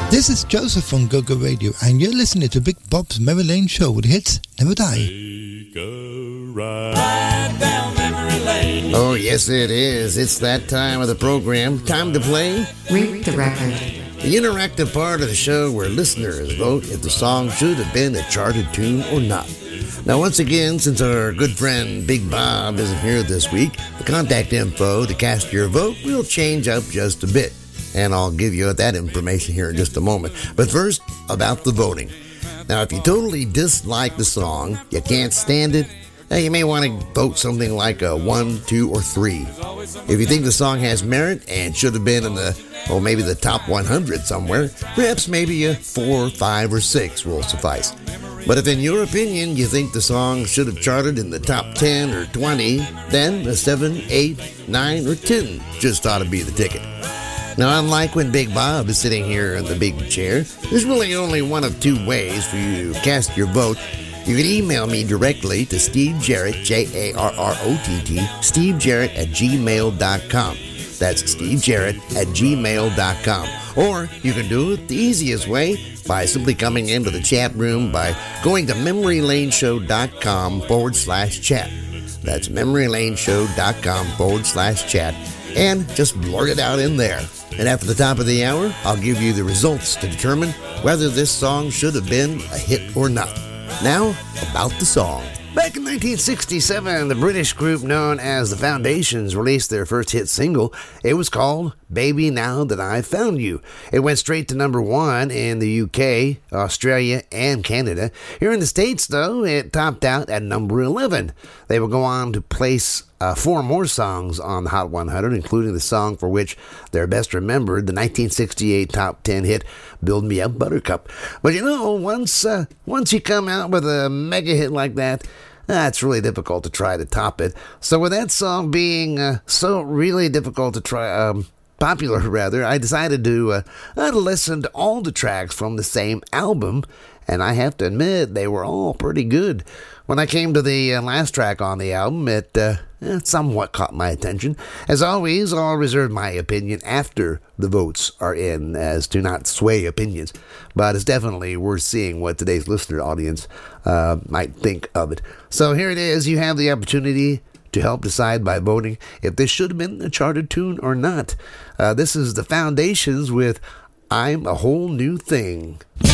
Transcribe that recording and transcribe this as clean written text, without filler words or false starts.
This is Joseph from GoGo Radio, and you're listening to Big Bob's Memory Lane Show with hits never die. Take a ride down memory lane. Oh, yes, it is. It's that time of the program. Time to play Read the Record. the interactive part of the show where listeners vote if the song should have been a charted tune or not. Now, once again, since our good friend Big Bob isn't here this week, the contact info to cast your vote will change up just a bit. And I'll give you that information here in just a moment. But first, about the voting. Now, if you totally dislike the song, you can't stand it, you may want to vote something like a 1, 2, or 3. If you think the song has merit and should have been in maybe the top 100 somewhere, perhaps maybe a 4, 5, or 6 will suffice. But if in your opinion you think the song should have charted in the top 10 or 20, then a 7, 8, 9, or 10 just ought to be the ticket. Now, unlike when Big Bob is sitting here in the big chair, there's really only one of two ways for you to cast your vote. You can email me directly to Steve Jarrett, Jarrott, Steve Jarrett at gmail.com. That's Steve Jarrett at gmail.com. Or you can do it the easiest way by simply coming into the chat room by going to memorylaneshow.com/chat. That's memorylaneshow.com/chat. And just blurt it out in there. And after the top of the hour, I'll give you the results to determine whether this song should have been a hit or not. Now, about the song. Back in 1967, the British group known as The Foundations released their first hit single. It was called Baby Now That I've Found You. It went straight to number 1 in the UK, Australia, and Canada. Here in the States, though, it topped out at number 11. They would go on to place 4 more songs on the Hot 100, including the song for which they're best remembered, the 1968 top 10 hit, Build Me Up Buttercup. But you know, once you come out with a mega hit like that, it's really difficult to try to top it. So with that song being so really difficult to try, popular rather, I decided to listen to all the tracks from the same album, and I have to admit they were all pretty good. When I came to the last track on the album, it somewhat caught my attention. As always, I'll reserve my opinion after the votes are in, as to not sway opinions. But it's definitely worth seeing what today's listener audience might think of it. So here it is. You have the opportunity to help decide by voting if this should have been a charted tune or not. This is The Foundations with I'm a Whole New Thing.